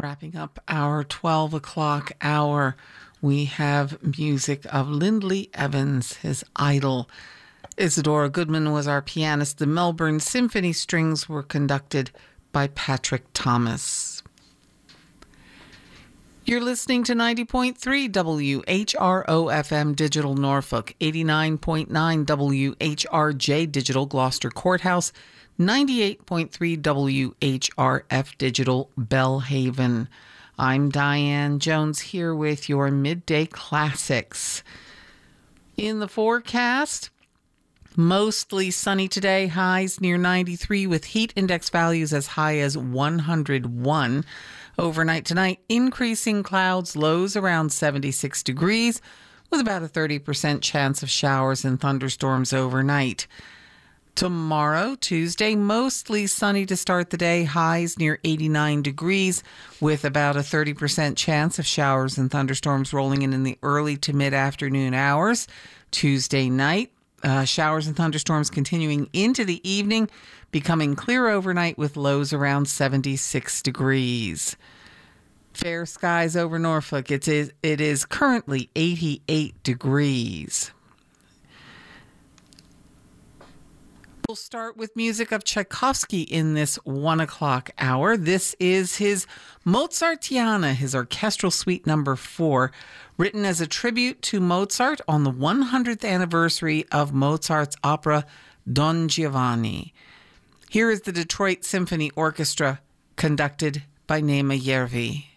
Wrapping up our 12 o'clock hour, we have music of Lindley Evans, his idol. Isadora Goodman was our pianist. The Melbourne Symphony Strings were conducted by Patrick Thomas. You're listening to 90.3 WHRO-FM Digital Norfolk, 89.9 WHRJ Digital Gloucester Courthouse, 98.3 WHRF Digital Bellhaven. I'm Diane Jones here with your midday classics. In the forecast, mostly sunny today, highs near 93 with heat index values as high as 101. Overnight tonight, increasing clouds, lows around 76 degrees with about a 30% chance of showers and thunderstorms overnight. Tomorrow, Tuesday, mostly sunny to start the day, highs near 89 degrees with about a 30% chance of showers and thunderstorms rolling in the early to mid-afternoon hours. Tuesday night, showers and thunderstorms continuing into the evening, becoming clear overnight with lows around 76 degrees. Fair skies over Norfolk. It is currently 88 degrees. We'll start with music of Tchaikovsky in this 1 o'clock hour. This is his Mozartiana, his orchestral suite number 4, written as a tribute to Mozart on the 100th anniversary of Mozart's opera Don Giovanni. Here is the Detroit Symphony Orchestra, conducted by Naima Järvi.